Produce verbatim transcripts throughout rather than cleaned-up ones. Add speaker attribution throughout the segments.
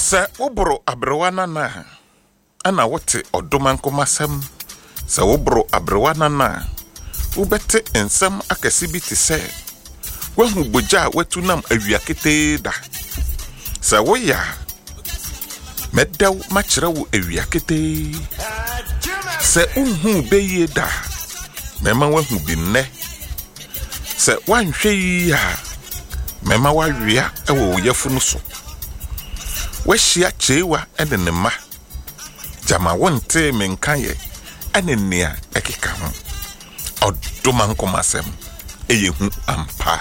Speaker 1: Sa wobro abrewana na ana wote odomankomasem sa wobro abrewana na wobete ensem akesi bi te se wahu boja watunam awiakete da sa woya medaw machira wo awiakete sa unhu beye da mema wahu binne sa wanhwe ya mema wawia ewo yefunu so wahia chewa ene ne ma jama wonte menkaye ene nea ekeka ho odomankomasem eyehu ampa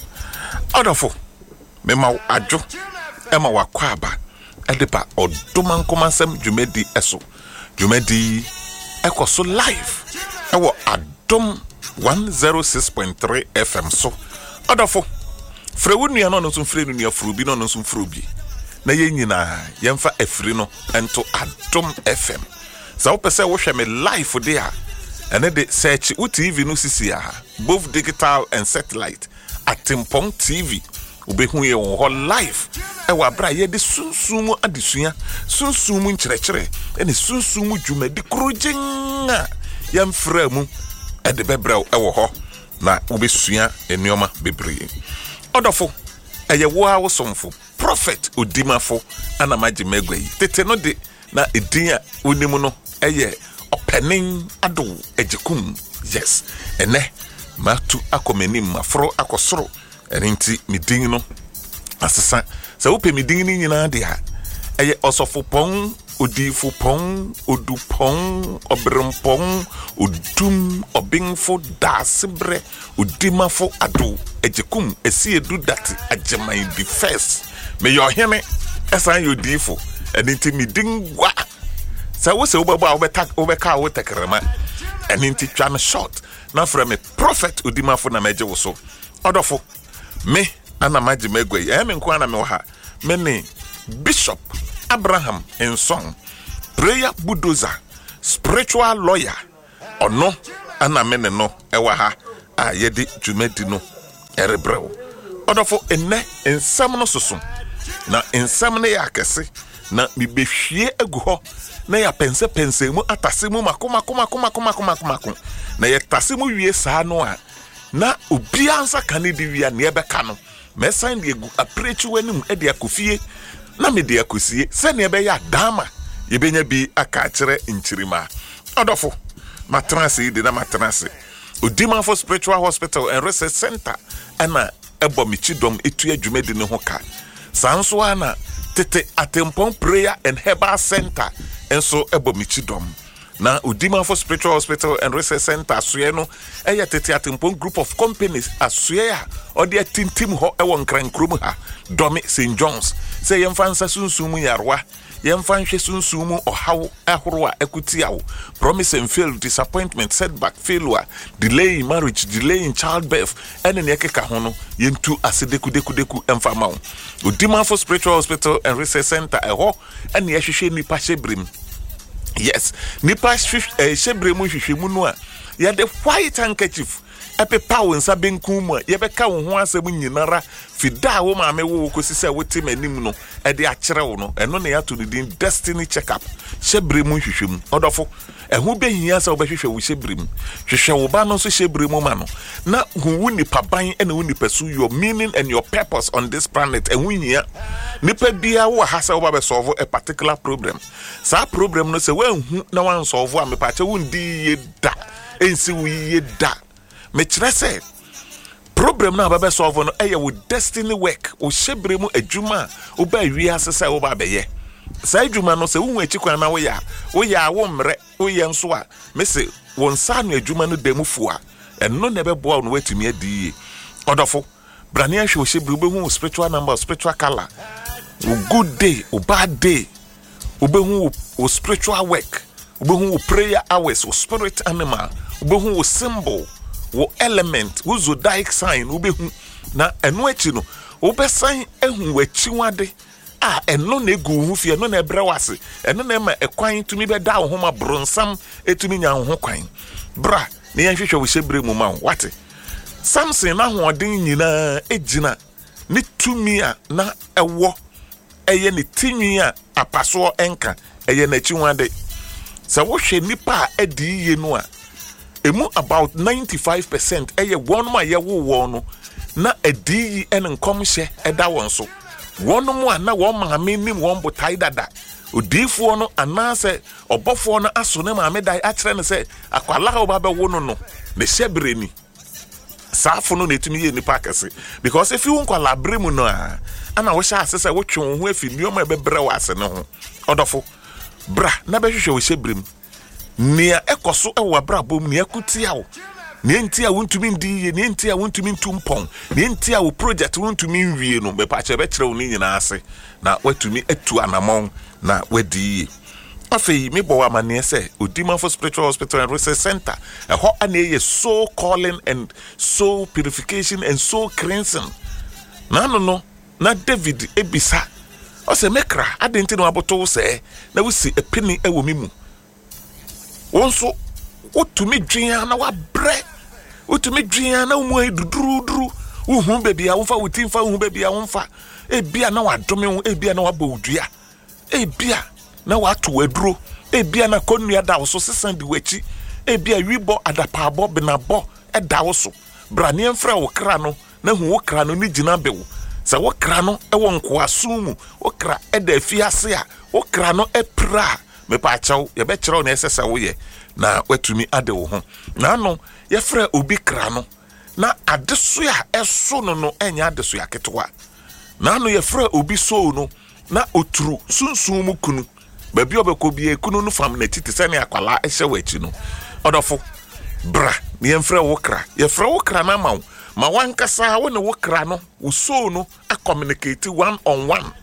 Speaker 1: odofo mema adwo ema wakwaba edepa odomankomasem dwumedi eso dwumedi ekoso live ewo adom one oh six point three F M so odofo frewunu no no so frenu nua frubi no no so frubi na yenyina yemfa afri no ento adom F M za wopese wo hwe me live de a ene de search u T V no sisi a both digital and satellite Atimpong T V ubehu ye wo live e wa bra ye de sunsumu adesua sunsumu nkyerɛkyerɛ ene sunsumu dwumadi krojenga yemfra mu e de bebrɛw e wo ho na ubesua enuoma bebree odofo eye wo a wo somfo prophet odimafo ana maji megwei tete no de na edin a onimu no eye opening ado ejekum yes ene matu akomenim mafro akosoro enti midin no asesa se wo pe midin ni nyina de ha eye osofo pon odifo pon odupon obrempon odum obinfo dasebre odimafo ado ejekum esi edu dati ajeman di first me yo heme esan yo difo enti midin gwa sa wo se wo baba wo beta wo beka wo tekrema enti twa me short na fra me prophet odimafo na meje wo so odofo me ana maji megwe e me nko ana me wo ha me ne Bishop Abraham Ensong prayer bulldozer spiritual lawyer ono ana me ne no e wa ha a yedi dwumedi no erebrew odofo enne ensam no soso na ensam ne yakese na mibehwie agu ho na ya pense pense mu atase mu makoma koma koma koma koma koma na ya tase mu wie saa no a na obi ansa kane di wi a ne ebeka no mesan de egu aprechi wanim e de akofie na me de akosie se ne ebe ya dama ye benya bi aka kire nchirima odofo matranse de na matranse Odimafo Spiritual Hospital and Research Center ana ebo michidom etu adwumedi ne ho ka sanso ana tete Atimpong Prayer and Herbal Center enso ebo michidom na Odimafo Spiritual Hospital and Research Center asoye no eya tete Atimpong group of companies asoye a ode atintim ho ewo nkrankrom ha Domi Saint John's say yemfansa sunsumu yarwa yemfa nhwe sunsumu ohaw ehoro a ekuti awo promise and fail, disappointment, setback, failure, delay in marriage, delay in childbirth ene ne ekeka ho no yentu asedeku deku deku emfa mawo Odimafo Spiritual Hospital and Research Center eho ene yehwehwe nipa hyebrim yes nipa hyebrim mu hwehwe mu no a ya de white handkerchief epe pawo nsa benkum mu ye beka wo ho asem nyinara fida wo maame wo kosise wote manim no e de akere wo no eno ne ya to din destiny checkup hyebrim mu hwehwem odofo ehu behia sa wo behwehwe wo hyebrim hwehwe wo ba no so hyebrim ma no na hu nipa ban ene hu nipa su your meaning and your purpose on this planet ehu hia nipa bia wo ha sa wo ba be solve a particular problem sa problem no se wan hu na wan solve am pa che wo ndi ye da ensi wo ye da me kire say problem na baba solve no eye wo destiny work wo hyebre mu adwuma wo ba wi asese wo ba beye sa adwuma no se wo hu akikwan na wo ya wo ya wo mre wo ye nso a me se wo nsa no adwuma no demu fua enno ne be boa no watumi adi odofo brane ahwe wo hyebre wo hu spiritual number spiritual color wo good day wo bad day wo be hu wo spiritual work wo be hu prayer hours wo spirit animal wo be hu wo symbol wo element wo zodiac sign wo behu na eno achi no wo besan ehu wachi wade a eno na egu hu fie eno na ebre wase eno na ma ekwan tumi be da ho ma bronsam etumi nya ho kwan bra ne yan hwehwe wo hyebre mu ma wate Samson na ho odin nyina ejina ne tumi a na ewo ɛyɛ ne tinwi a apaso enka ɛyɛ n'achi wade sɛ wo hwɛ nipa a adi ye no a emu about ninety-five percent ɛyɛ wɔn ma yɛ wo wɔn no na adi yi ɛne nkɔmhyɛ ɛda wɔn so wɔn mo a na wɔn maame nim wɔn botai dada odiifoɔ no anaasɛ ɔbɔfoɔ no aso ne maame dai akyerɛ ne sɛ akwala a ɔba bɛwo no no ne hyɛbrɛ ni saafo no netumi yɛ nipa kɛse because if you nkwala brɛ mu no a ana wo hyɛ ase sɛ wo twe wo ho afi nneɛma ɛbɛbrɛ wo ase ne ho ɔdɔfo bra na bɛhwehwɛ wo hyɛbrɛ mu nea ɛkɔso ɛwɔ abrabom nea kutia wo nea nti a wontumi ndi ye nea nti a wontumi ntumpɔn nea nti a wo project wontumi nwie no bɛpa kyɛ bɛkyerɛ wo ne nyinaa ase na watumi atu anamɔn na wadi ye afei me bo amane say Odimafo Spiritual Hospital and Research Center ɛhɔ ane soul calling and soul purification and soul cleansing na no no na David ebisa o se mekra adenti no aboto se na wusi epini ewo mimu wonso wotumi dwen na wabrɛ wotumi dwen na umu eduduruduru uhu bebi a wonfa wotimfa uhu bebi a wonfa ebia na wadome ebia na wabɔ odua ebia na watu weduro ebia na konua da wo so sesan di wachi ebia wibo adapabo benabo eda wo so bra ne mfra wo kra no na hu wo kra no ni gina bewo sa wo kra no e wo nko asumu wo kra eda afiase a wo kra no epra me pa chaw ye be kire na esesa wo ye na watumi ade wo ho na no ye fra obi kra no na adeso ya eso no no enya adeso ya ketwa na no ye fra obi so no na oturu sunsun mu kunu baby obeko bi ekunu no fam na titi sene akwala ehye wachi no odofo bra ne yemfra wo kra yefra wo kra na mawo ma wankasa wo ne wo kra no wo so no a communicate one on one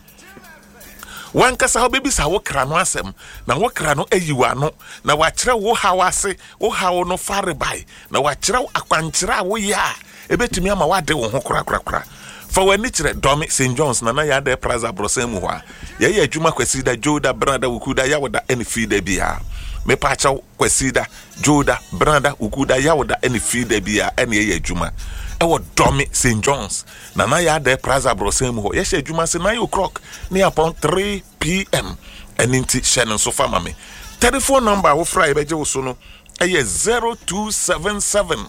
Speaker 1: wankasa ho bebi sa wo kra no asem na wo kra no ayiwa no na wa kire wo hawase wo hawo no fare bai na wa kire akwankyira wo ya ebetumi ama wade wo ho kra kra kra for when it Domi Saint John's na na ya de praza brosemu hwa ye ye adwuma kwasida joda brada ukuda ya woda any feed bia me pa cha kwasida joda brada ukuda ya woda any feed bia any ye adwuma e wo Domi Saint John's na na ya de praza brosemu hwa ye hye adwuma se nine o'clock near upon three p m eninti Shannon so fama me telephone number wo fra e beje wo so no e zero two seven seven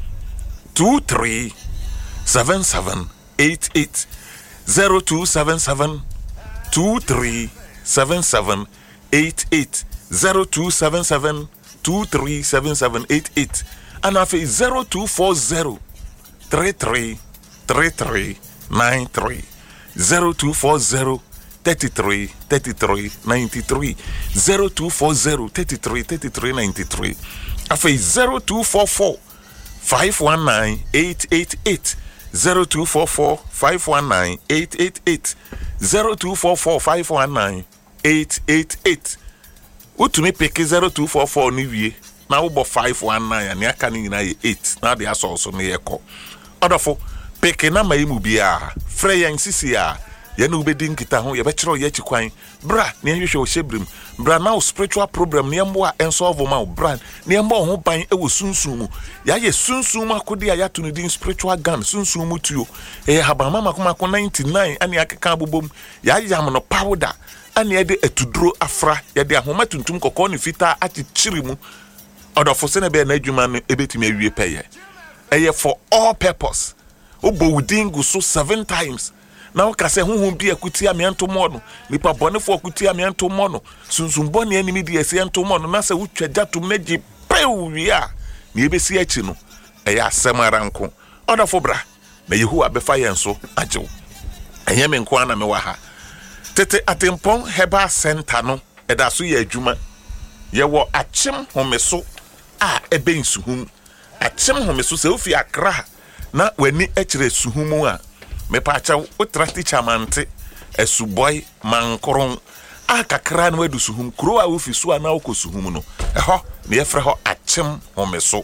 Speaker 1: two three seven seven eight eight zero two seven seven two three seven seven eight eight zero two seven seven two three seven seven eight eight and afi zero two four zero three three three three nine three zero two four zero thirty three thirty three ninety three zero two four zero thirty three thirty three ninety three afi zero two four four five one nine eight eight eight zero two four four five one nine eight eight eight zero two four four five one nine eight eight eight utumi pick zero two four four ni wie na wo bo five one nine and aka ni nyina ye eight na de aso so ne yekọ odofo pick na mai mu bia frɛ yan sisi a ye no be din kita ho ye be kyerɛ ye akikwan bra ne hwehwɛ o hyebrim bra now spiritual problem ne mbo a ensolve ma bra ne mbo ho ban e wo sunsun mu ya ye sunsun mu akodi a ya to ne din spiritual gun sunsun mu tuo e habama makoma ninety-nine ani akeka abobom ya yam no powder ani e de atuduro afra ye de ahoma tuntum kokɔ ne fita atikyiri mu odofo se ne be na adwuma no ebetimi awie pɛye eye for all purpose obo wudingu so seven times na o kase honhom bi akuti amianto mo no nipa bonefo akuti amianto mo no sunsun bone animi di ese ento mo no na se wutwa jatum na gi pew wi a na ebesi achi no eya asemara nko odafo bra na Yehowa befa yen so agyew enye me nko ana me wa ha tete atempon heba center no eda so ye adwuma ye wo akyem homeso a ebe nsuhum akyem homeso se ofi akra na wani ekire suhumu a me pacha utra teacher mante esuboy mankoron akakra na wadu suhum kuro a ofi so ana okosuhum no eho na ye frɛ ho akyem homeso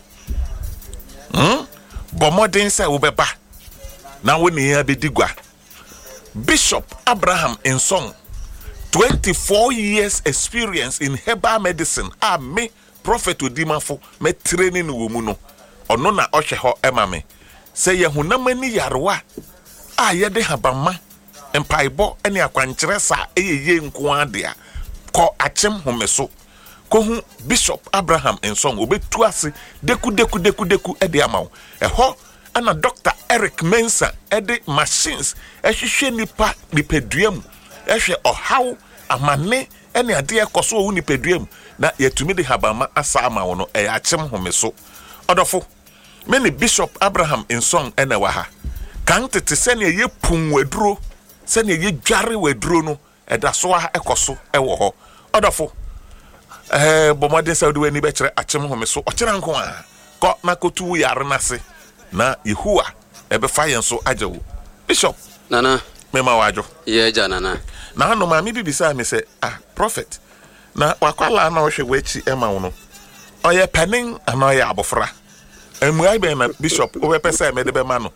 Speaker 1: hm bomodin se wo beba na woni ya bedigwa Bishop Abraham Nsong twenty-four years experience in herbal medicine a me prophet Odimafo me training wo mu no ono na ohwe ho ema me se ye hunamani yarwa a ye de habama empaibo ene akwankyere sa eyeye nko ade a ko achem homeso ko hu Bishop Abraham Nsong obetu ase deku deku deku deku ede amawo eho ana Doctor Eric Mensah ede machines ehwehwe nipa nipaduam ehwe ohaw amane ene ade ekoso wo nipaduam na yetumi de habama asa amawo no e achem homeso odofo many Bishop Abraham Nsong ene wa ha kan tete sene ye pun waduro sene ye dware waduro no eda so ha ekoso ewo ho odofo eh bomade saudi we ni be kire achem homeso o kire nko a ko na kotu yare nase na Yehua ebe fa yen so ajewo Bishop
Speaker 2: nana
Speaker 1: mema wajo
Speaker 2: ye ja nana
Speaker 1: na no ma mi bibisa me say ah prophet na wakwala na wo hwe wachi ema wo no oye penin ana oye abofra emu ai be na Bishop o be pese me de be ma no.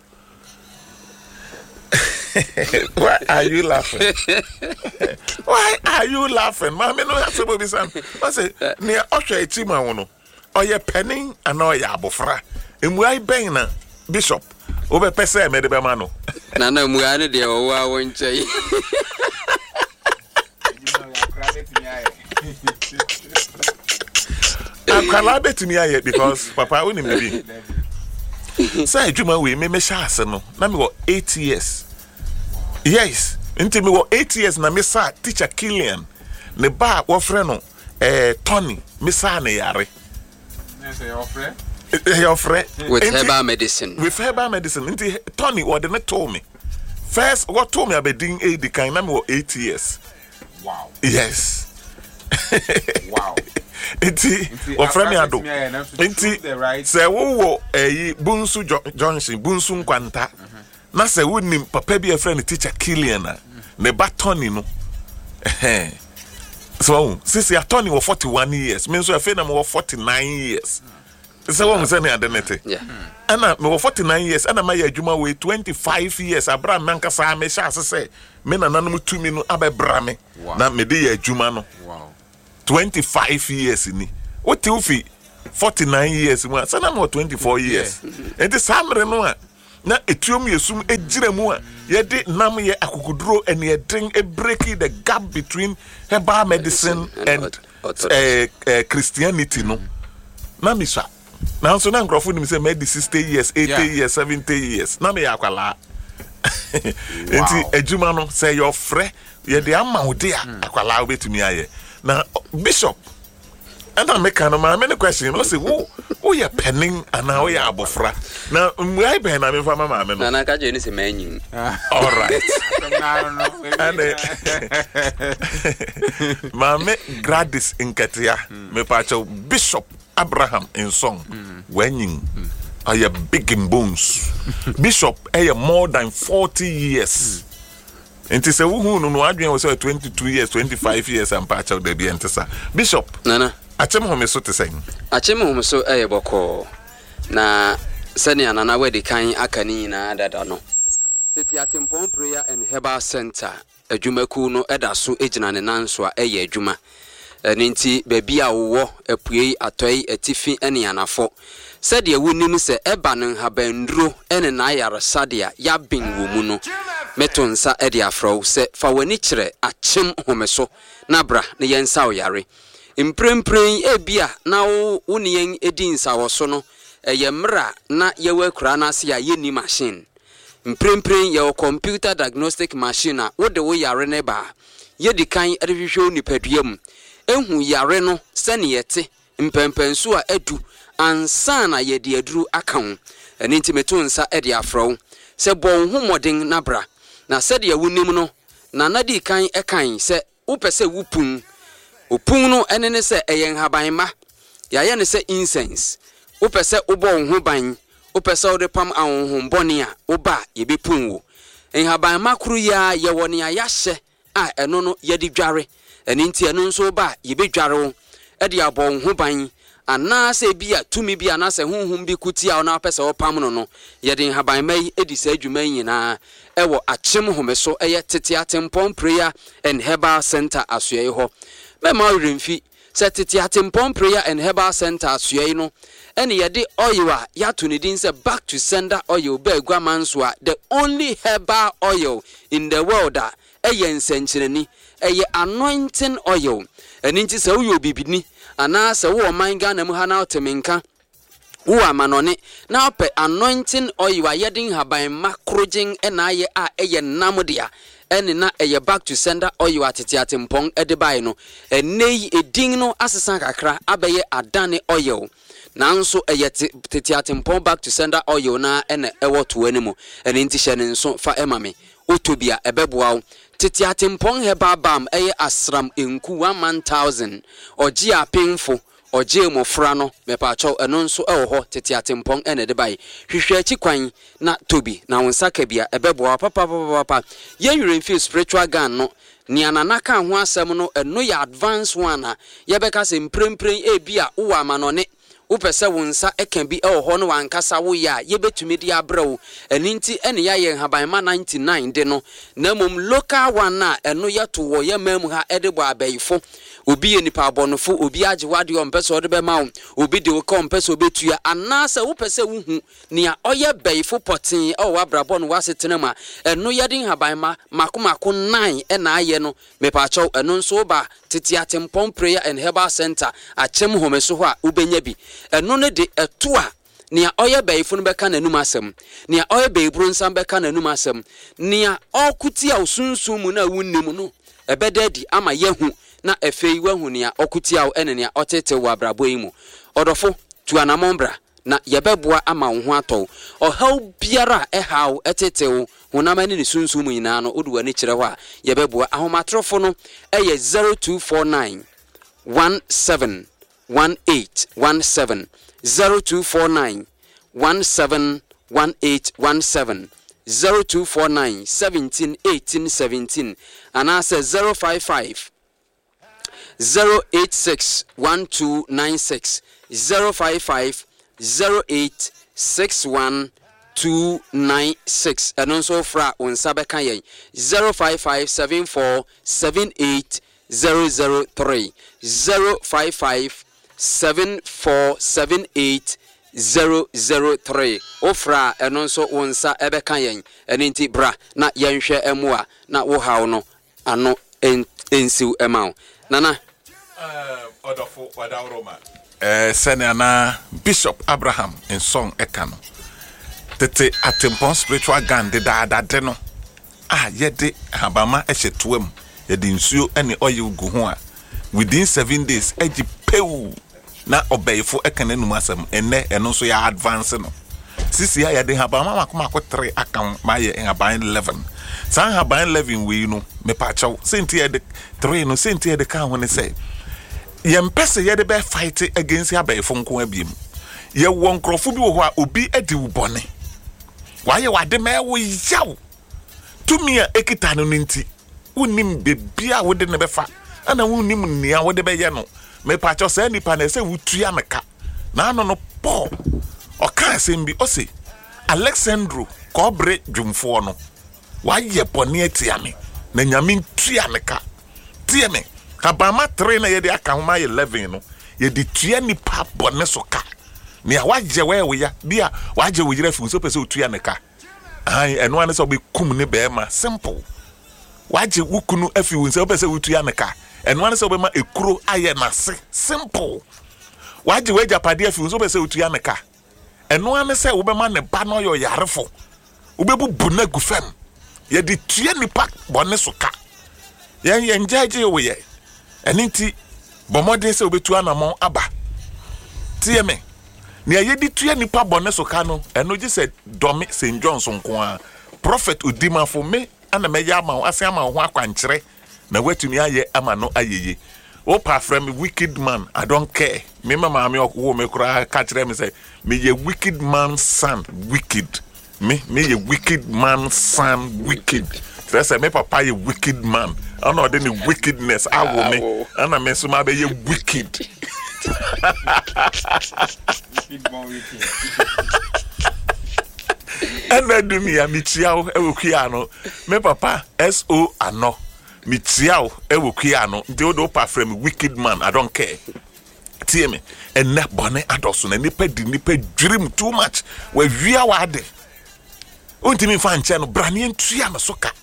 Speaker 1: Why are you laughing? Why are you laughing? Mama no have to be son. I say near Osha Chima wono. Or ye penning and or ya bofra. And why bang na Bishop? Over pese me de bemano.
Speaker 2: Nana muane de owa wonche.
Speaker 1: I'm calabe to me yet because Papa wouldn't be. Say Juma we me me shase no. Na me go eight years. Yes, until me wo eight years na me sa teacher Killian. Ne ba wo frɛ no eh Tony, me sa na yare.
Speaker 3: Na say your friend?
Speaker 1: Your friend
Speaker 2: with herbal medicine.
Speaker 1: With herbal medicine. Until Tony what they told me. First what told me about doing eight the kind na me wo eight years.
Speaker 3: Wow.
Speaker 1: Yes.
Speaker 3: Wow.
Speaker 1: Enti wo frɛ me ado. Enti say wo wo eh Bunsu Johnson, Bunsu Nkwanta. Na se wonim papa bi a friend teacher Killian na ne ba Tony no eh so since ya Tony was forty-one years me so afa na me forty-nine years so wo say na adenete
Speaker 2: yeah
Speaker 1: ana me forty-nine years ana ma ya adwuma we twenty-five years abra manka sa me sha se me na nanom tumi no abebra me na me de ya adwuma no
Speaker 3: wow
Speaker 1: twenty-five years ni what you fi forty-nine years mo sa na me twenty-four years enti samre no a na etuom yesum ejiremu a yede nam ye akukuduro ene yedin e breaking the gap between herbal medicine and, and uh, uh, Christianity no na misha na so na nkrofo nim say med sixty years eighty yeah. years seventy years na me yakwala enti ejuma no say your frɛ yede ama wo de a akwala obetumi aye na Bishop and I make no man many question no say who who you penning and now you abofra na why be na me fa mama me no
Speaker 2: na na ka je ni se manyin
Speaker 1: all right and mama Gladys Nketia me pacho Bishop Abraham Nsong wenyin are big in bones Bishop eh more than forty years enti se wo hu no no adwen wo say twenty-two years twenty-five years and pacho de bi entesa Bishop
Speaker 2: nana
Speaker 1: achem homeso te sen
Speaker 2: achem homeso eh boko na sani anana wedi kan akani na dada no tete atempon prayer and herbal center adwumaku no eda so ejina ne nanso a eye adwuma enti baabi a wo apuei atoi atifi ene anafo sede wunim se eba ne habanduro ene na ayaresade ya bin wo mu no metonsa ede afro se fa wani kire achem homeso na bra ne yensa oyare imprempren ebia na wo unien edinsa wo so no eye mra na ye wakura na se ya yeni machine imprempren ye computer diagnostic machine a wo de wo yare ne ba ye dikan edhwehwe nipaduam ehu yare no sene yete mpempenso a adu ansa na ye de aduru akan ene ntimeto nsa ede afro se bon homoden na bra na se de wunim no na na di kan ekan se wo pese wupun opun no ene ne se eyen haban ma ya ye ne se incense wo pese ubo ho ban wo pese wo de pam ahonhom bone a wo ba ye bepun wo en haban ma kru ya ye woni ayahye a eno no ye di dware ene nti eno nso ba ye be dware wo e de abon ho ban ana se bia tumi bia na se honhom bi kutia wo na pese wo pam no no ye de haban mai edi sa adwuma nyina e wo achem homeso eye tete atempon prayer and herbal center asoye ho Mema remfi sɛ tete atempɔn prayer and herbal center asoɛ no ɛne yɛde oil a yɛato ne din sɛ back to sender oil bɛɛ guama nso a the only herbal oil in the world a ɛyɛ nsɛnkyerɛni ɛyɛ anointing oil ɛno nti sɛ woyɛ obibini anaa sɛ wowɔ man Ghana mu ha na wotemenka wo amanone na opɛ anointing oil a yɛde nhaban makrogyen ɛna ayɛ a ɛyɛ namdia ɛne na ɛyɛ back to sender oil atete atempɔn ɛde bae no ɛnɛ yi edin no asesa kakra abɛyɛ adane oil nanso ɛyɛ tete atempɔn back to sender oil na ɛna ɛwɔ to animu ɛne nti hyɛ ne nso fa ɛma me otobia ɛbɛboa wo tete atempɔn herbal balm ɛyɛ asram enku one thousand ɔgye apemfo ɔgye mofra no mepacho ɛno nso ɛwɔ hɔ tete atempɔn ɛna de bae hwehwɛ akyi kwan na tobi na wonsa ka bia ɛbɛboa papa papa papa yɛn yɛremfi spiritual gun no ni anana ka ho asɛm no ɛno yɛ advance one a yɛbɛka sɛ mprempren ebia wo amanone wopɛsɛ wonsa ɛka bi ɛwɔ hɔ no wankasa wo ya yɛbɛtumi de abrɛw ɛni nti ɛne yɛ habanma ninety-nine de no na mom local one na ɛno yɛto wɔ yɛ mam ha ɛde bɔ abɛyifo obi yɛ nipa abɔnofo obi agye wade ɔmpɛsɛ ɔde bɛma wo obi de wo ka ɔmpɛsɛ obetua anaasɛ wopɛsɛ wuhu nea ɔyɛ bɛyifo pɔten ɛwɔ abrabɔ no wasetena ma ɛno yɛde habanma makomako nine ɛna ayɛ no mepakyɛw ɛno nso ba tete atempɔn prayer and herbal center akyem home so hɔ a wobɛnya bi ɛno ne de ɛto a nea ɔyɛ bɛyifo no bɛka n'anum asɛm nea ɔyɛ bɛyibro nsam bɛka n'anum asɛm nea ɔkuti a osunsun mu na wunnim no ɛbɛda di ama yehu na efei wahu nea ɔkuti a ɛne nea ɔtete wɔ abrabɔ yi mu ɔdɔfo tuanamombra na yɛbɛboa ama wo ho atɔ ɔhaw biara ɛhaw ɛtetew honam ne ne sunsun mu nyinaa no odu wani kyerɛ hɔ a yɛbɛboa ahomatrofo no ɛyɛ zero two four nine one seven one eight one seven zero two four nine one seven one eight one seven zero two four nine seventeen eighteen seventeen and answer zero five five zero eight six one two nine six zero five five zero eight six one two nine six and also fra on sabekayen zero five five seven four seven eight zero zero three zero five five seven four seven eight zero zero three ofra and also on sa ebekayen and inti bra na yenhwe emwa na wo haw no ano ensiw emaw nana
Speaker 1: uh odofo wadawroma eh seniana Bishop Abraham in song ekano tete atempon spiritual gun de daada de no ah yede habama ehyetuam yede nsuo ene oye ugu ho a within seven days eji pew na obeyfo ekane num asem ene eno so ya advance no sisi ya yede habama makoma ko three akam ma ye haban eleven san haban eleven we no me pa chaw senti yede three no senti yede kan ho ne say yempese yede be fight against abeyfo nko abiem ye won krofo bi wo ho a obi edi wo bone waye wade ma wo yaw tumia ekita no nti wonim bebia wode ne befa ana wonim nia wode be ye no me pa cho say nipa na say wutua meka na ano no Paul o ka sembi o se Alexandro kobre dwumfo no waye bone atia me na nyame ntua meka tie me kabama three na ye de aka ho ma eleven no ye de tua nipa bone so ka me a waje we we ya bia waje wo yira fi so pese otua ne ka ai eno ane so be kum ne be ma simple waje wukunu afi wo so pese otua ne ka eno ane so be ma ekuro aye na se simple waje we japade afi so pese otua ne ka eno ane se wo be ma ne ba no yo yarefo wo be bu na gufam ye de tua nipa bone so ka yen yen jaje wo ye eniti bomode se obetua na mon aba tie me ne ayedi tua nipa bone so ka no eno je se domi Saint Johnson ko a prophet odima fo me ana me ya ma ase ama ho akwankyere na watumi aye ama no ayeye o pa from wicked man I don't care me mama me wo me kura ka kire me say me ye wicked man son wicked me me ye wicked man son wicked say me papa ye wicked man ana ode ni wickedness awo me ana me so ma be ye wicked and I do me a michiao ewukia no me papa S O ano Mitiao ewo kuano nti o do pa frame wicked man I don't care tie me enne bone adoso na nipa di nipa dream too much we wia wade ontimi fa nche no brane ntua no soka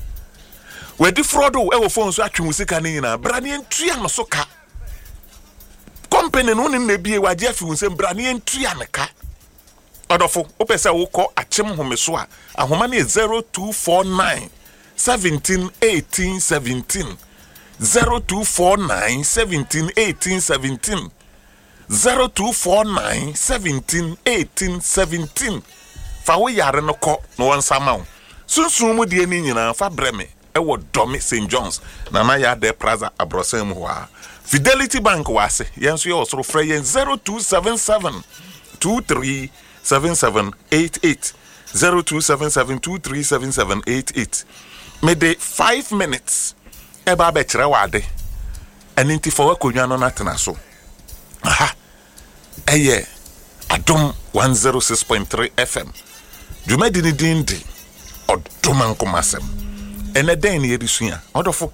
Speaker 1: we di fraud o ewo phone so atwe musika ni na brane ntua no soka company no ni na bie waje afi unsem brane ntua ne ka odofo opese wo ko achem homeso a ahoma na zero two four nine seventeen eighteen seventeen zero two four nine seventeen eighteen seventeen zero two four nine seventeen eighteen seventeen fa wo yare no ko no wansama wo sunsun mu de ni nyina fa breme e wo domi Saint John's na na ya de plaza abrosem ho a Fidelity Bank wase yenso ye osoro fra yen zero two seven seven two three seven seven eight eight zero two seven seven two three seven seven eight eight me de five minutes eba be kire wade enti for wakonwa no natena so aha eye adom one oh six point three F M dwumadi ni dindi odom ankomasem ene den ne yedisua odofo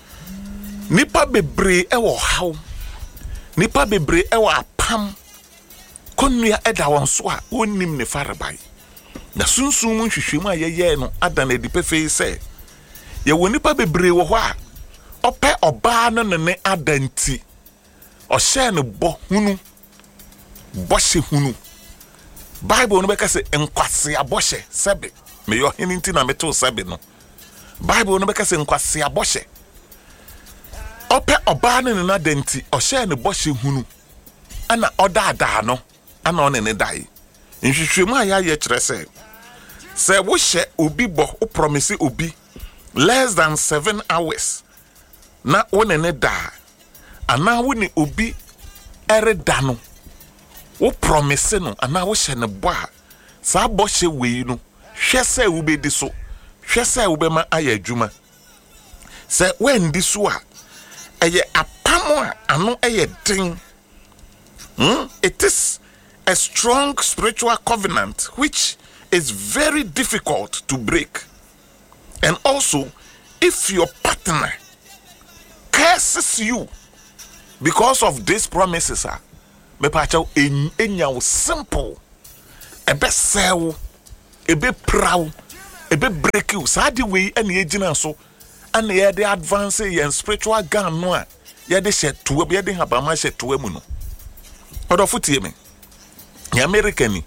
Speaker 1: nipa bebre ewo haw nipa bebre ewo apam konua eda won so a wonnim ne farebai na sunsun mu hwehwemu ayeye no adan edipefe se ye wonipa bebre wo ho a ope oba no ne adanti o hye ne bo hunu bo hye hunu Bible no beka se enkwase abɔhye sebe me yo hininti na meto sebe no Bible no beka se enkwase abɔhye ope oba no ne adanti o hye ne bo hye hunu ana odaada no ana one ne dai nhwehwemu aya ye kire se se wo hye obi bo o promise obi less than seven hours na one ne da ana wo ni obi ere da no wo promise no ana wo hye ne bo a sa bo hye wei no hwe se wo be di so hwe se wo be ma aya adwuma se when di so a eye apamo a ano eye den hmm? It is a strong spiritual covenant which is very difficult to break. And also, if your partner curses you because of these promises, me pacho enya simple, a be sell, a be proud, a be break you. Sadi way and ye jina so, and ye de advance ye spiritual gun no, ye de shed to be de habama shed to emuno. Odo futi me, ye Americani,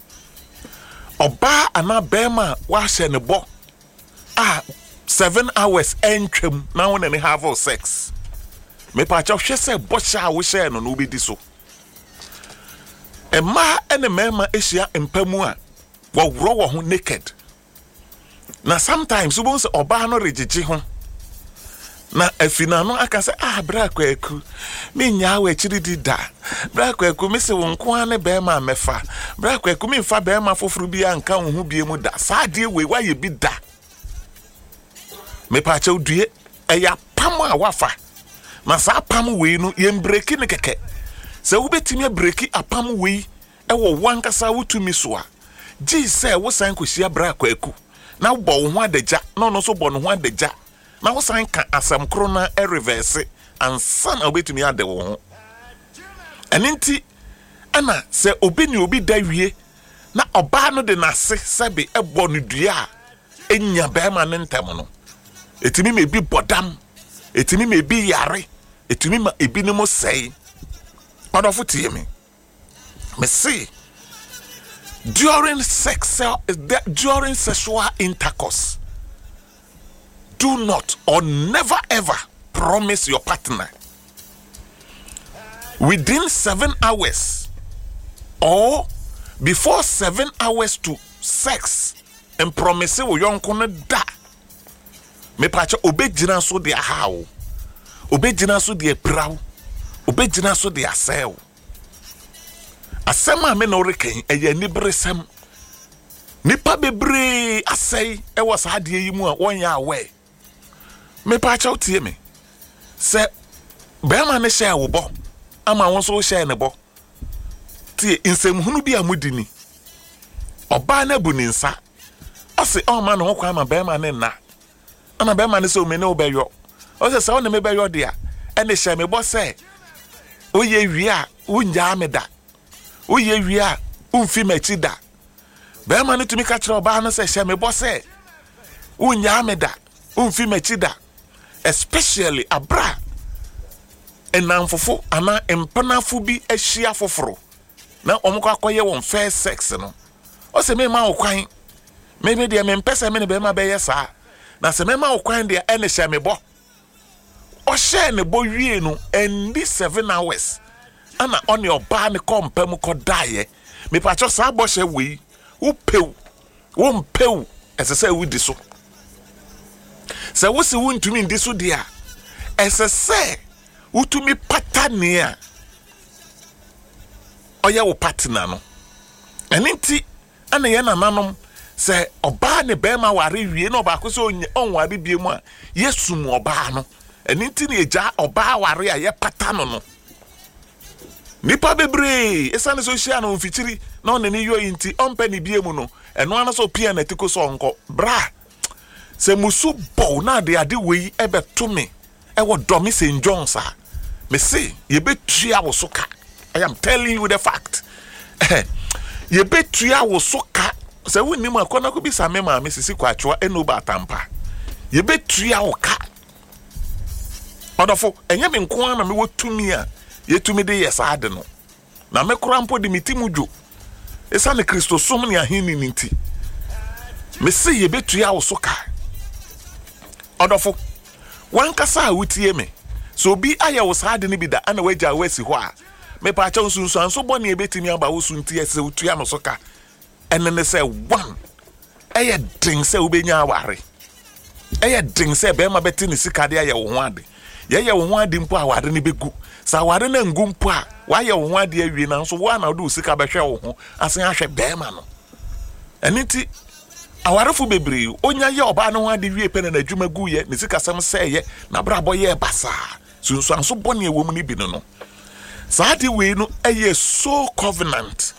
Speaker 1: oba ana bema wa she ne bo. Ah, seven hours entrim now and have of sex. Me pacha hwe se bosha wo share no no be di so. E ma ene mema ehia empamu a wo wro wo ho naked. Na sometimes we won't say oba no regigi ho. Na afina no aka say ah bra kwaku me nya wa chiridi da. Bra kwaku me se won ko ane be ma mefa. Bra kwaku me fa be ma foforo bi anka wo hu bie mu da. Sa de we wa ye bi da. Me pacha udue eya pam a wafa na sa pam we no ye breki ne keke se wo betimi breki apam we e wo wankasa wotumi so a ji se wo san kosia bra kwaku na wo bo ho adagya na no so bo no ho adagya na wo san ka asam kro na e reverse ansa na obetumi ade wo ho eninti ana se obi ni obi da wie na oba no de nase sebe e bo no dua a enya ba ma ne ntam no etimi me bi bodam etimi me bi yare etimi ma ebi ne mo sei odofo tie me me see during sex during sexual intercourse do not or never ever promise your partner within seven hours or before seven hours to sex and promise wo yonko no da me pacha obejina so de hawo obejina so de prawo obejina so de asel asema me no reken eye nibresem nipa bebre asai e was ade yi mu a wonya awe me pacha otie me se be ma ne share wo bo ama won so share ne bo tie insem hunu bi amudini oba na bu ni nsa ase o ma no kwa ma be ma ne na ana be ma ne so me ne obeyo o se sa o ne me be yo de a ene hye me bo se o ye wi a unja me da o ye wi a unfi machi da be ma no tumi ka kire oba no se hye me bo se unja me da unfi machi da especially abra enamfofo ana empanafo bi ahia foforo na omukọ akoye won first sex no o se me ma okwan me me de me mpese me ne be ma be yesa na se me ma okwan de ene hye me bo o hye ne bo wie no endi seven hours ana on your ba ne kompam ko dae me pa cho sa bo hye we wo pew wo mpew ese se wo di so se wo se wo ntumi ndi so dia ese se utumi patania oya wo partner no eninti ana ye nananom se oba ne bema ware wie no ba ko so onwa bibie mu a yesu mu oba no eninti ne eja oba ware a ye pata no no nipa bebre esane so hia no mfichiri na on ne yo inti ompa ne bie mu no eno ana so pia na tiko so onko bra se musu bo na de ade wei ebeto me ewo domi Saint John's a me say ye betua wo soka. I am telling you the fact. Ye betua wo soka. Se wo nim akona ko bi same ma me sisi kwacho eno ba tampa. Ye betua wo ka. Odofo enye me nko na me wotumi a ye tumi de yes ade no. Na me krampo de mitimudwo. Esa ne Kristo som ne ahini ninti. Me say ye betua wo soka. Odofo wankasa wutie me. So bi aya wo saade ne bi da ana waja wasi ho a me pa cha nsunsu anso bone ebetimi aba wo sunti ese utua no soka ene ne se one eye ding se ubenya aware eye ding se be ma beti ne sikade aya wo ho ade ye ye wo ho ade mpo aware ne begu sa aware na ngu mpo a wa ye wo ho ade awie na nso wo na wo sika behwe wo ho asen ahwe be ma no eniti awarefo bebre onya ye oba no ho ade wie pe na adwuma gu ye ne sika sem se ye na brabo ye basa sunsu anso bone ewo mu ni bi no no saadi we no eye so covenant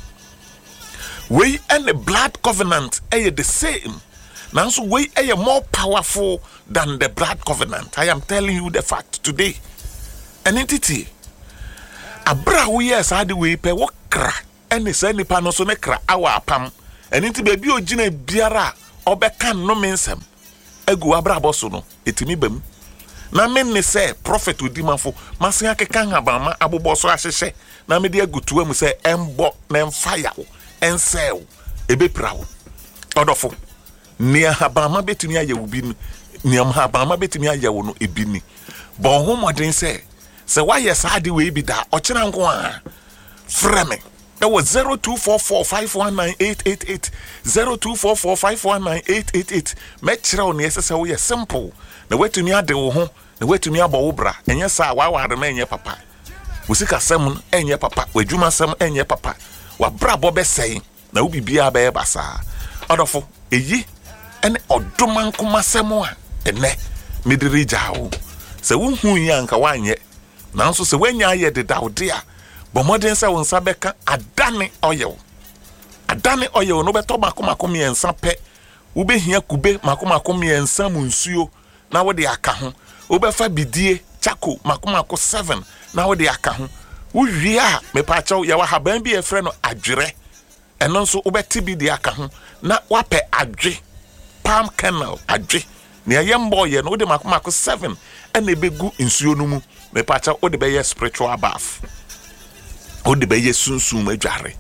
Speaker 1: we and the blood covenant eye the same nanso we eye more powerful than the blood covenant. I am telling you the fact today. An entity abra we yes saadi we pe wo kra ene sa nipa no so ne kra awa apam enti baby ogina biara obeka no mensem egu abra boso no etimi bam na men ne say prophet odimafo masen akeka habama aboboso ahyehye na me de agutu am say embo na emfire wo ensew ebeprawo odofo ni habama betimi aye wo bi ni am habama betimi aye wo no ebini bon ho modern say say why yes ade we bi da okira nko a freme that was zero two four four five one nine eight eight eight zero two four four five one nine eight eight eight metchira on yes say we simple na wetumi ade wo ho na wetumi abo wo bra enye sa wa wa de na enye papa usika sem enye papa wadwuma sem enye papa wa bra bo be sei na wo bibia ba e basa odofo eyi ene odoman kuma sem a ene mediri jawo se wo hu yan ka wanye nanso se wanya ye de dawde a bo modern se won sa beka adane oyew adane oyew no beto makomako miensa pe wo behia kube makomako miensa mu nsuo na wo de aka ho wo befa bidie chako makomako seven na wo de aka ho wo wie a me pa chaw ya wa haban bi e frɛ no adwere eno nso wo beti bi de aka ho na wapɛ adwe palm kernel adwe ne ayembo ye no wo de makomako seven ena ebegu nsuo no mu me pa chaw wo de be ye spiritual bath o de be ye sunsum adware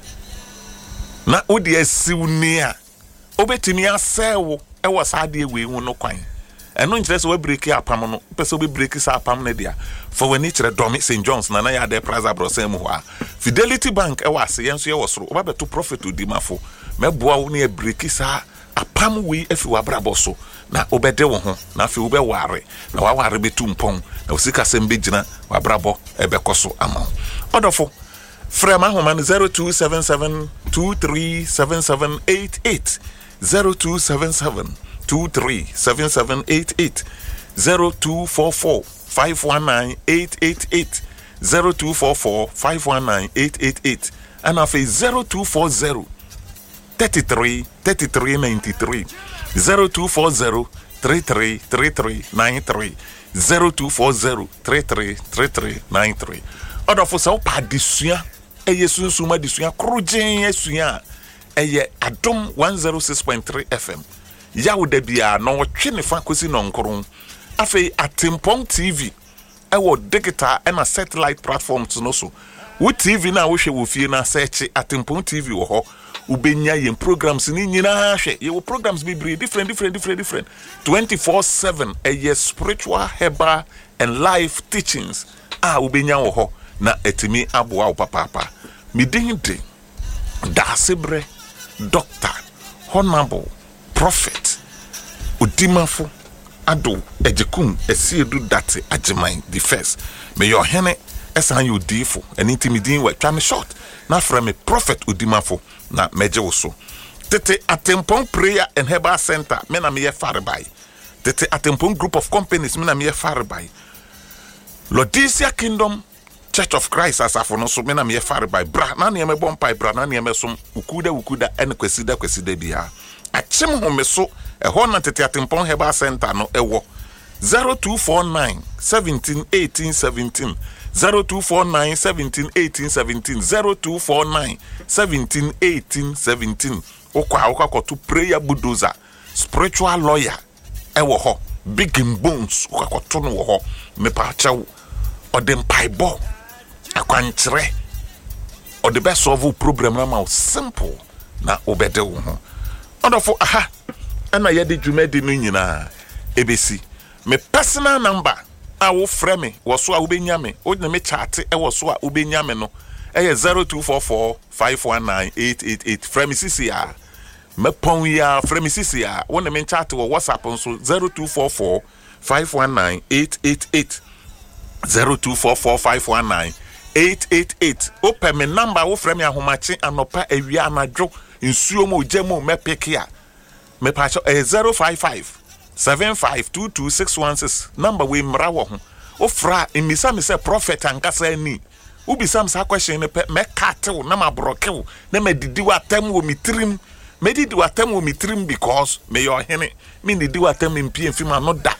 Speaker 1: na o de asiwni a obetimi asewo e wo saade ewe hu no kwan eno nkyere se we break apam no pese we break sa apam na dia for when it domi Saint John's na na ya de plaza brosem ho a Fidelity Bank e wase yenso ye wosoro oba beto prophet odimafo meboa wo na e break sa apam we afi wabraboso na obede wo ho na afi wo be ware na wa ware betu mpon na osika sem begina wabrabo e be koso ama odofo frema homan zero two seven seven two three seven seven eight eight zero two seven seven two three seven seven eight eight zero two four four five one nine eight eight eight zero two four four five one nine eight eight eight and afi zero two four zero thirty-three thirty-three ninety-three zero two four zero three three three three nine three zero two four zero three three three three nine three. Odofo sa opa adesua eye sunsuma adesua krogen asua eye Adom one oh six point three F M. Yawo da bia no twe ne fa kosi no nkron. Afei Atempong T V ewo digital and a satellite platforms no so. Wo T V na wo hwe wo fie na search Atempong T V wo ho. Ubenya yen programs ni nyina hwe ye wo programs be different different different different twenty-four seven a year spiritual herbal and life teachings ah ubenya wo ho na etimi aboa wo papa me din de Dasebre Doctor Honorable Prophet Udimafo Ado Ejekun Esiedu Date Ajeman the first me your hene esan you difo and intimidin we twa me short na fra me Prophet Udimafo na meje woso tete Atempong Prayer and Herbal Center me na me ye farbai tete Atempong Group of Companies me na me ye farbai Laodicea Kingdom Church of Christ asafo no so me na me ye farbai bra na ne me bompai bra na ne me som ukuda ukuda en kwesida kwesida bia achim ho me so e ho na tete Atempong Herbal Center no ewo zero two four nine seventeen eighteen seventeen zero two four nine seventeen eighteen seventeen zero two four nine seventeen eighteen seventeen okwa okwa to prayer bulldozer spiritual lawyer ewo ho big in bones okwa to no ho me pa chaw odem paibo akwankyere or the best solve problem na ma simple na obede wo ho odofo aha na ye de dwumadi no nyina ebesi me personal number a wo frɛ me wo so a wo benya me o na me chat e wo so a wo benya me no e zero two four four five one nine eight eight eight frɛ me sisi a me pon ya frɛ me sisi a wo na me chat wo WhatsApp nso zero two four four five one nine eight eight eight zero two four four five one nine eight eight eight open me number wo frɛ me ahomache anopa awia anadwo nsuo mo jemo me pekia me pa e zero five five seven five two two six one six number we mra wo ho ofra emisa me say prophet ankasa ani ubisam sa question ne pe me katew na ma brokew na ma didi watam wo mitrim me didi watam wo mitrim because me your hene me didi watam mpie mfima no da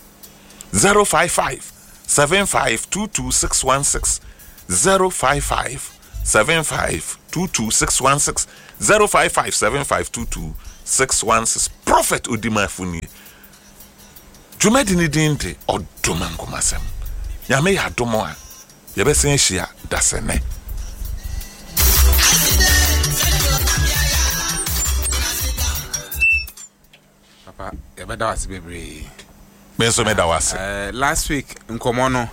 Speaker 1: zero five five seven five two two six one six zero five five seven five two two six one six zero five five seven five two two six one six Prophet Udimafo ni Jumadi ni dinde odomango masem. Nyame ya domo a ye be sen hia dasene.
Speaker 3: Papa, ye be da wase bebre.
Speaker 1: Me so me da wase.
Speaker 3: Eh last week nkomo no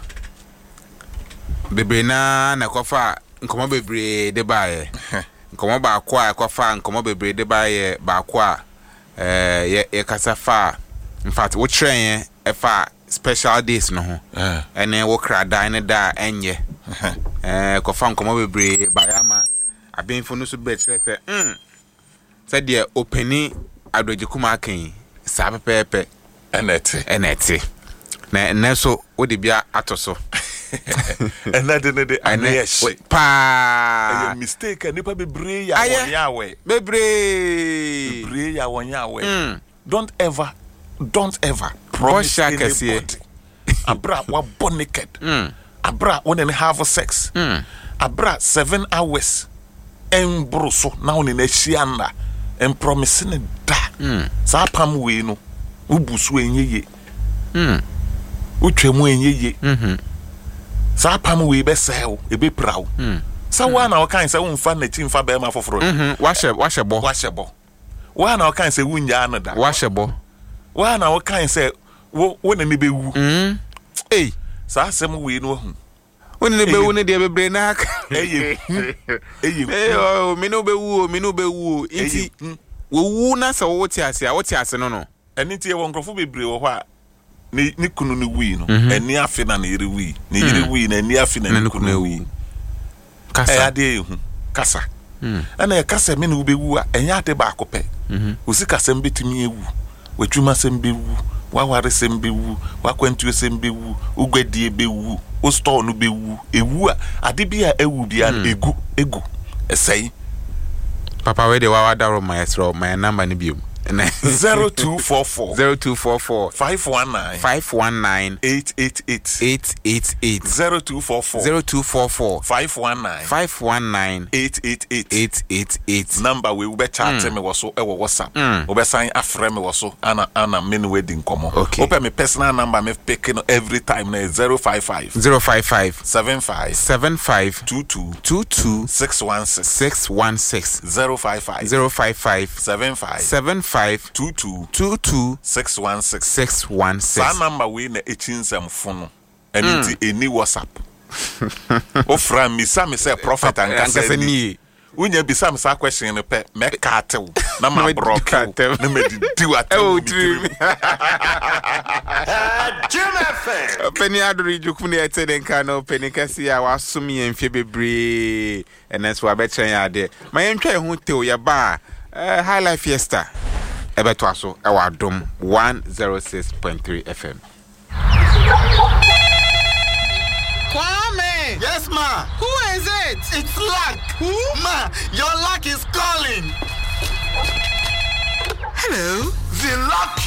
Speaker 3: bebre na na kofa nkomo bebre de bae. Nkomo ba kwa kofa nkomo bebre de bae ba kwa eh ye ye kasafa. In fact, what train if I special days no ho. And then wo kra dine da enye. Eh ko fan komo bebre bayama abenfo no so be kire se mm. Said the opening adojikuma akan sa pepepe
Speaker 1: enete
Speaker 3: enete. Na na so wo de bia atoso.
Speaker 1: Enade ne de anesh.
Speaker 3: Pa.
Speaker 1: A mistake nipa bebre ya wonyawe.
Speaker 3: Bebre.
Speaker 1: Bebre ya wonyawe. Don't ever Don't ever promise
Speaker 3: Bosha
Speaker 1: anybody. Abra wa born naked.
Speaker 3: Mm.
Speaker 1: Abra when they have sex.
Speaker 3: Mm.
Speaker 1: Abra seven hours. En broso na oni na shianda. En promising da.
Speaker 3: Mm.
Speaker 1: Sa pam we no. Ubusu enyeye.
Speaker 3: Mm.
Speaker 1: Utwemu enyeye.
Speaker 3: Mhm.
Speaker 1: Sa pam we be sell, e be proud.
Speaker 3: Mm.
Speaker 1: Sa wa na o kan say wonfa na chi mfa be ma foforo.
Speaker 3: Mhm. Wahye wahye bo.
Speaker 1: Wahye bo. Wa na o kan say wunya na da.
Speaker 3: Wahye bo.
Speaker 1: Wa na o kan say wo wo na ni be wu.
Speaker 3: Mhm. Eh,
Speaker 1: sa asem we no hu.
Speaker 3: Woni ne be wu ne de bebre na aka.
Speaker 1: Eye. Eye.
Speaker 3: Eh, oh, me no be wu, me no be wu. Inti wo wu na se wo ti ase, a wo ti ase no no.
Speaker 1: Eni tie won krofo bebre wo ho a ni ni kunu ni wi no. Eni afi na na ire wi. Ni ire wi na eni afi na ni kunu wi.
Speaker 3: Kasa.
Speaker 1: Eh ade hu. Kasa. Mm. Ana e kasa me na wo be wu a enya ade ba akopɛ. Mhm. Osi kasa mbetimi ewu. Wetwuma sembe wu. Wa ware sembe wu. Wa kwantu sembe wu. Ugwadie be wu. O store no be wu. Ewu a ade bia ewu bia egu egu. Esai.
Speaker 3: Papa we de wa wa daro my esro my number ni biom.
Speaker 1: zero two four four
Speaker 3: zero two four four
Speaker 1: five one nine
Speaker 3: five one nine
Speaker 1: eight eight eight
Speaker 3: eight eight eight
Speaker 1: zero two four four
Speaker 3: zero two four four
Speaker 1: five one nine
Speaker 3: five one nine
Speaker 1: eight eight eight
Speaker 3: eight eight eight.
Speaker 1: Number we be chat me was so e WhatsApp. We be sign afre me was so ana ana me no wedding komo.
Speaker 3: Okay.
Speaker 1: Open me personal number me picking every time na zero five five
Speaker 3: zero five five
Speaker 1: seven five
Speaker 3: seven five
Speaker 1: two two
Speaker 3: two two
Speaker 1: six one six
Speaker 3: six one six
Speaker 1: zero five five
Speaker 3: zero five five
Speaker 1: seven five
Speaker 3: seven five
Speaker 1: two two
Speaker 3: two two
Speaker 1: six one six
Speaker 3: six one six.
Speaker 1: Sa number we na echinsem fono. Enti eni WhatsApp. Ofra mi sa me say prophet and
Speaker 3: Ankasa ni.
Speaker 1: Unya bisa me sa question ne pe me katew na ma broke na me di watew.
Speaker 3: Oh dream.
Speaker 1: Jim F M.
Speaker 3: Penny adori juku ne ete den ka no penny kasi a wasum ye mfie bebre enes wa be chen ya de. Ma ye ntwa ho tew ya ba High Life Fiesta. Ebe to aso e wa dom one oh six point three F M.
Speaker 4: Kwame!
Speaker 5: Yes, ma.
Speaker 4: Who is it?
Speaker 5: It's luck.
Speaker 4: Who?
Speaker 5: Ma, your luck is calling.
Speaker 4: Hello?
Speaker 5: The luck